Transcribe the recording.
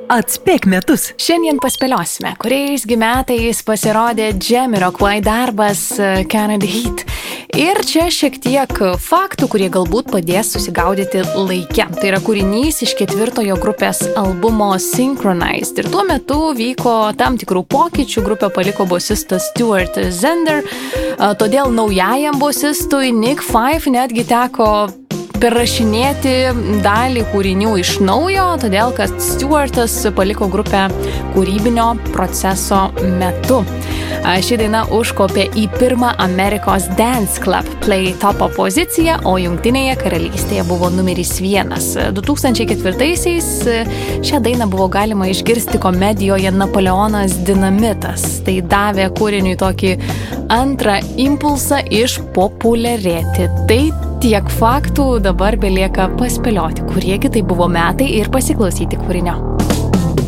Atspėk metus. Šiandien paspėliosime, kuriais metais pasirodė Jamiroquai darbas Canada Heat. Ir čia šiek tiek faktų, kurie galbūt padės susigaudyti laike. Tai yra kūrinys iš 4 grupės albumo Synchronized. Ir tuo metu vyko tam tikrų pokyčių, grupę paliko bosistas Stuart Zender, todėl naujajam bosistui Nick Five netgi teko perrašinėti dalį kūrinių iš naujo, todėl kad Stuartas paliko grupę kūrybinio proceso metu. Ši daina užkopė į pirmą Amerikos Dance Club Play topo poziciją, o Jungtinėje karalystėje buvo numeris 1. 2004-aisiais šią dainą buvo galima išgirsti komedijoje Napoleonas Dinamitas. Tai davė kūriniui tokį antrą impulsą išpopuliarėti. Tai tiek faktų, dabar belieka paspėlioti, kuriegi tai buvo metai ir pasiklausyti kūrinio.